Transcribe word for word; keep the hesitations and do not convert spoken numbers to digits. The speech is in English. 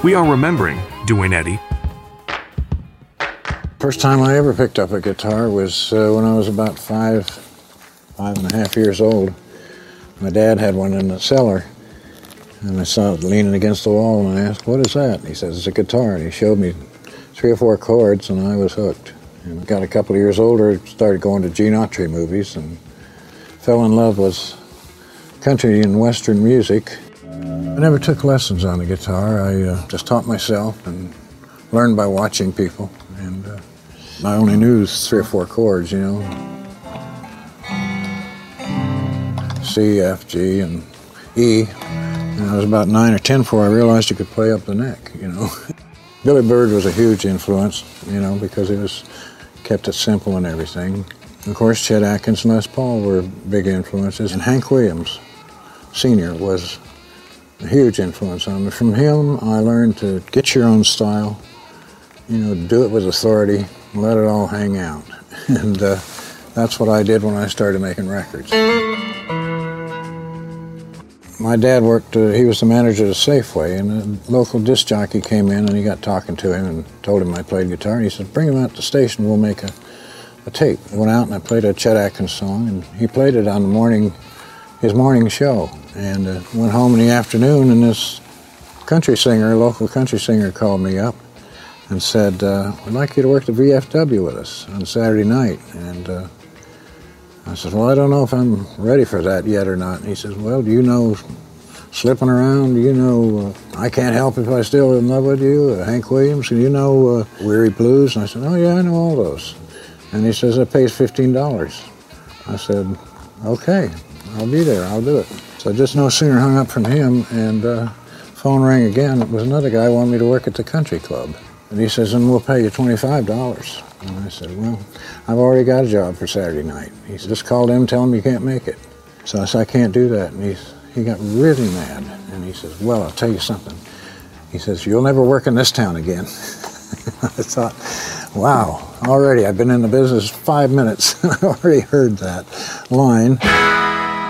We are remembering Duane Eddy. First time I ever picked up a guitar was uh, when I was about five, five and a half years old. My dad had one in the cellar, and I saw it leaning against the wall, and I asked, "What is that?" And he says, "It's a guitar," and he showed me three or four chords, and I was hooked. And got a couple of years older, started going to Gene Autry movies, and fell in love with country and western music. I never took lessons on the guitar. I uh, just taught myself and learned by watching people. And uh, I only knew three or four chords, you know. C, F, G, and E. And I was about nine or ten before I realized you could play up the neck, you know. Billy Bird was a huge influence, you know, because it was kept it simple and everything. Of course, Chet Atkins and Les Paul were big influences. And Hank Williams, Senior, was a huge influence on me. From him, I learned to get your own style, you know, do it with authority, let it all hang out. And uh, that's what I did when I started making records. My dad worked, uh, he was the manager of Safeway, and a local disc jockey came in and he got talking to him and told him I played guitar. And he said, "Bring him out to the station, we'll make a, a tape." I went out and I played a Chet Atkins song, and he played it on the morning, his morning show. And uh, went home in the afternoon, and this country singer, a local country singer, called me up and said, uh, "We'd like you to work the V F W with us on Saturday night." And uh, I said, "Well, I don't know if I'm ready for that yet or not." And he says, "Well, do you know Slipping Around? Do you know uh, I Can't Help If I Still In Love With You? Uh, Hank Williams? Do you know uh, Weary Blues?" And I said, "Oh, yeah, I know all those." And he says, "That pays fifteen dollars. I said, "Okay, I'll be there, I'll do it." So just no sooner hung up from him, and uh, phone rang again. It was another guy who wanted me to work at the country club. And he says, "And we'll pay you twenty-five dollars. And I said, "Well, I've already got a job for Saturday night." He said, "Just call them and tell them you can't make it." So I said, "I can't do that." And he, he got really mad. And he says, "Well, I'll tell you something." He says, "You'll never work in this town again." I thought, wow, already I've been in the business five minutes. I already heard that line.